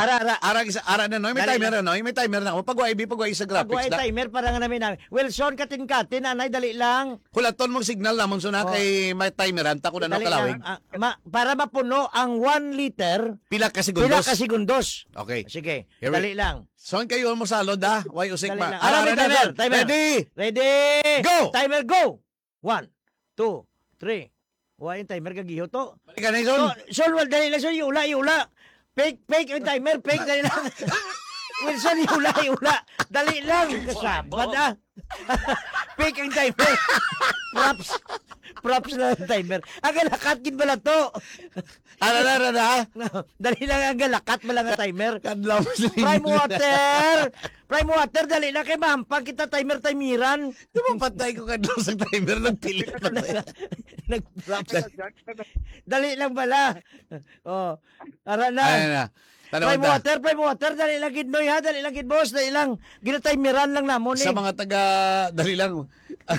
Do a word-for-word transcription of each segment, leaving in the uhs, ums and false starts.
Ara, ara. Arang isa, ara na, no? May Dali timer na, no? May timer na. Pagway, bi, pagway sa graphics Pagway na. timer para nga namin namin. Wilson, katin-katin, anay, dali lang. Hulaton mong signal namon so na Oh. kay may timeran, tako na no Dali kalawig. lang. Ah, ma- para mapuno ang one liter, Pila ka segundos. pila ka segundos. Okay. Sige, Here we- dali lang. Son kayo mo salod ha. Why usik Dali pa? lang. Ara, may timer, timer. Ready? Ready? Go! Timer, go! One, two, three. Why yung timer kagiho to? Balikan na So, son. Sol, wal, dali lang, Sol, iula, iula. Fake, fake yung timer, fake, dali lang. Wilson, iula, iula. Dali lang, kasabat ah. Fake yung timer. Props. Props na yung timer. Ang galakat, gid bala to. Ara na, ara na ha. No, dali lang ang galakat, bala nga timer. Kadlaw mo sa Prime water! Prime water, dali lang kay mahampang kita timer timiran. Tumapatay ko kadlaw sa timer. Nagpilit pa tayo. Nag-props. Dali lang bala. Oh, ara na. Ayan na. Tanaw Prime ta. water, prime water, dali lang gid noy ha, dali lang gid boss, dali lang. Ginatimiran lang namon eh. Sa mga taga dali lang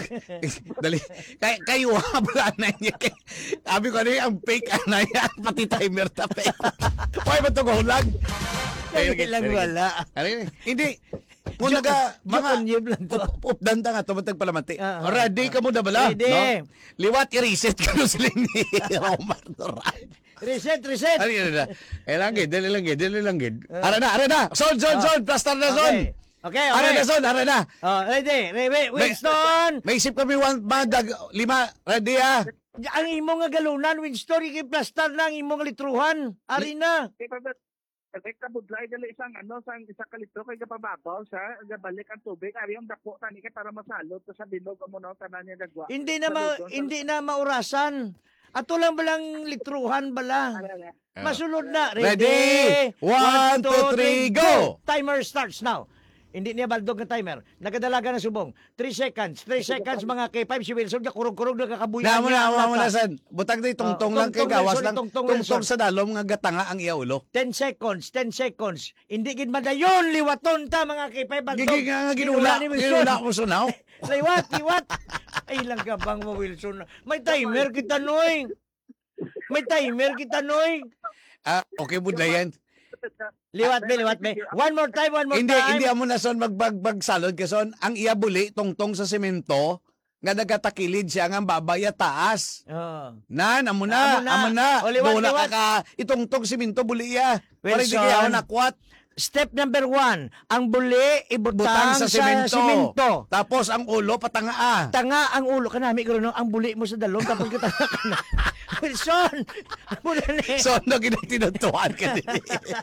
dali kay kayo ha bala na niya kay abi ko ni ang fake anay pati timer ta fake. Why ba to go lag? Dali lang wala. Hindi kung naga mga Joke lang to. updan ta nga to matag palamanti. Ah, ah, Ready ka mo na bala? Ready. No? Liwat i-reset ka no sila ni Romar Duran. Reset, reset. Ano yun na? Eh lang gid, dali lang gid, dali lang gid. Ara na, ara na. Son, son, Ah. son, plaster na son. Okay. Okay, Ara okay. na son, ara na. Oh, ready, ready, Winston. May isip kami one, madag, lima, ready ah. Ang imong nga galunan, Winston, ikiplastar na ang imong litruhan. Ari na. Kasi kabudlay dali isang ano sang isa ka litro kay gapababaw sa gabalik ang tubig ari ang dako tani kay para masalot sa bilog mo no tanan niya dagwa. Hindi na ma, hindi na maurasan. Ato lang balang litruhan bala. Masulod na. Ready? One, two, three, go! Timer starts now. Hindi niya baldog ng timer. Nagadalaga ng subong. three seconds. three seconds mga K five si Wilson. Kurog-kurog na kakabuyan Na mo na, mo na san. Butang di tungtong Oh, lang kay tungtong, gawas Wilson, lang. tungtong, Tungtong Wilson. sa dalom nga gatanga ang iyaulo. ten seconds. ten seconds. Hindi gid madayon. Liwaton ta mga K five baldog. Gigi nga nga ginula, ni Wilson. ginula mo sunaw. Liwat, liwat. Ay lang ka bang mo Wilson. May timer kita noy. May timer kita noy. Ah, okay budlay yan. Liwat be, liwat be. One more time, one more Hindi, time. hindi amo na son magbagbag salod kason ang iyabuli tungtong sa semento nga nagatakilid siya nga babaya taas. Oh. Nan, amo na, Amo na. amo na. O, liwat, Doon na liwat. ka ka itungtong semento buli iya. Para hindi Wilson. kaya ako nakwat. Step number one, ang buli ibutang Butang sa semento. simento. Tapos ang ulo patanga ah. Tanga ang ulo kanami guro no, ang buli mo sa dalong tapos kita ka na. Wilson, muna ni. So, ano ginatinutuan ka din?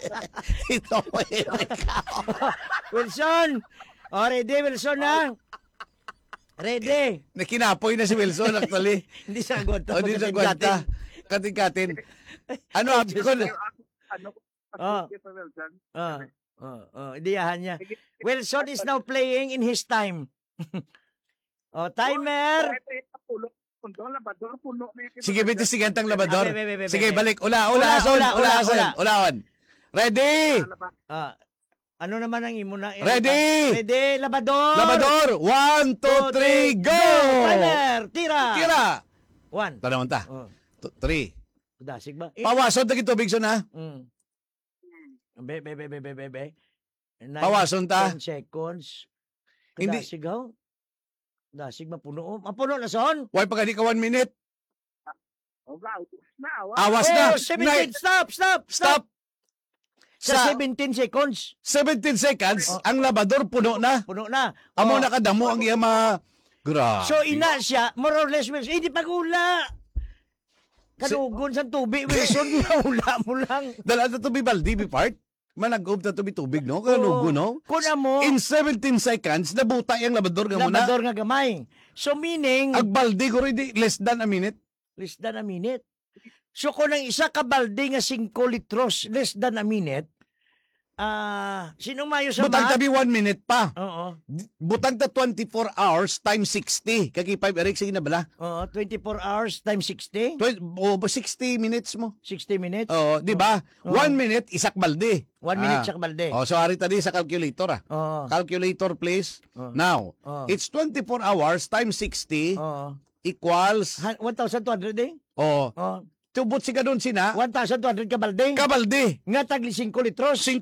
Ito ko Wilson. Oh, ready Wilson na. Ready. Nakinapoy na si Wilson actually. Hindi sagot. O, di sa gwanta. Kating-kating. Ano, abi ko na. Ano Ah. Ah, oh, oh, idiyahan niya. Wilson is now playing in his time. Oh, timer. Sige, bitis sigantang labador. Ah, be, be, be, be, Sige, be. balik. Ula, Ula, ula, ason. ula, Ula, ula, ason. ula. Ulaon. Ready? Ah, ano naman ang imo na? Ready? Ready, labador. Labador. One, two, three, go! Timer, tira. Tira. One. Tanawon ta. Oh, Two, three. dasig ba? Eh, Pawason ta tubig son ha. Mm. Be, be, be, be, be, be, be. Nine- Pawason ta. ten seconds. Hindi. Dasig ho. Dasig mapuno. Mapuno na son. Why pa ka one minute? Now, Awas na. Oh, seventeen. Nay- Stop, stop, Stop. Sa Sa seventeen seconds. seventeen seconds, Oh. ang labador puno na. Puno na. Amo Oh. nakadamo ang iya mga... Grabe. So ina siya, more or less, Wilson, hindi pagula. Kanugon sa tubig, Wilson, ula mo lang. Dala na to be baldi, be part. Managub na to be tubig, no? Kanugo, no? Kuna mo, In seventeen seconds, nabuta yung labador nga muna. labador nga gamay. So meaning, Ang baldi ko rin, di- less than a minute. less than a minute. So kung ang isa ka balde nga five litros, less than a minute, ah, sinong mayo sa Butang math? tabi one minute pa. Oo. Butang ta twenty-four hours times sixty. Kaki five Eric, sige na bala. Oo, twenty-four hours times sixty. Twen- O, sixty minutes mo. sixty minutes. Oo, di ba? Oo. One minute, isak balde. One minute Ah. siya balde. Oh, so ari tadi sa calculator ah. Oo. Calculator please. Oh. Now, Oh. it's twenty-four hours times sixty Oo. equals Han- one thousand two hundred eh? oh, Oo. tubot si kadon sina one thousand two hundred ka balde. kabalde. Nga tagli five litros.